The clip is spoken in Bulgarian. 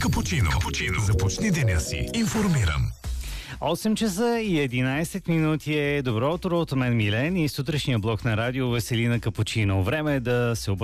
Капучино. Започни деня си информиран. 8 часа и 11 минути е. Добро утро от мен, Милен, и сутрешния блок на радио Веселина Капучино. Време е да се обърнем